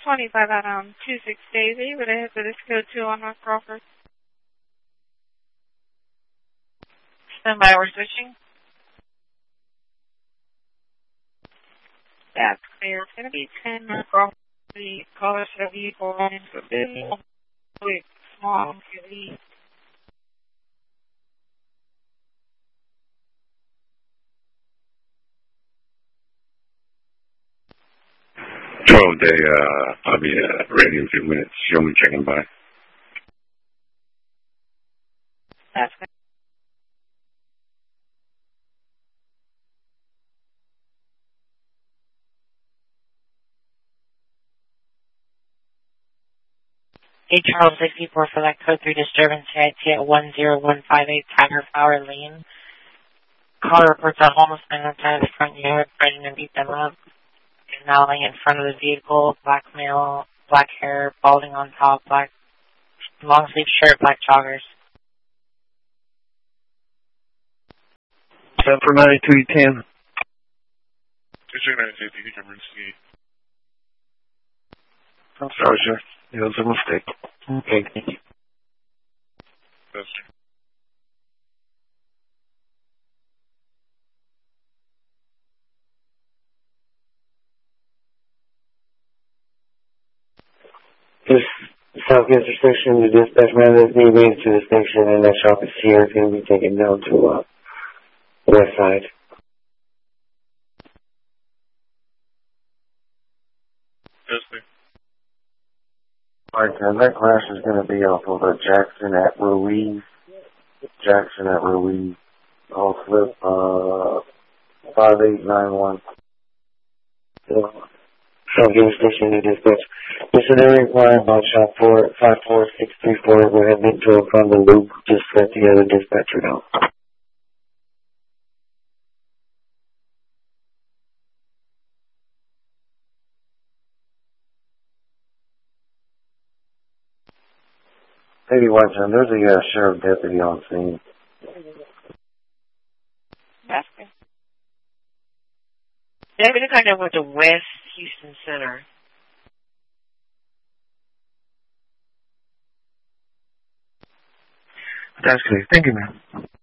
25 out on 26 Daisy. Would I have for this code 2 on North Crawford? Stand by, we're switching. That's clear. It's going to be 10 North Crawford. The caller should have vehicle running for business with small activity. I'll be ready in a few minutes. Show me checking by. That's good. Charles 64 for that code 3 disturbance CIT at 10158 Tiger Flower Lane. Caller reports a homeless man outside the front yard, threatening to beat them up. He's now laying in front of the vehicle, black male, black hair, balding on top, black long sleeve shirt, black joggers. 7 for 9210. 292, emergency. I'm sorry, sir. It was a mistake. Okay. Yes, sir. This Southwest Station, the dispatch man is needed to the station, and that shop is here. It's going to be taken down to west side. Yes, sir. Alright, that crash is going to be off of Jackson at Ruiz. All slip 5891. Southgate Station to dispatch. Missionary inquiry about shop 54634. Go ahead and into it from the loop. Just let the other dispatcher know. Lady Watson, there's a sheriff deputy on scene. That's good. Yeah, we're going to go to West Houston Center. That's clear. Thank you, ma'am.